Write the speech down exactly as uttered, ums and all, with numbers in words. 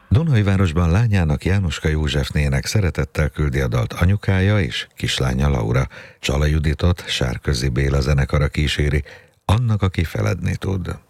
Dunajvárosban lányának Jánoska Józsefnének szeretettel küldi a dalt anyukája és kislánya Laura. Csala Juditot Sárközi Béla zenekara kíséri, Annak, aki feledni tud.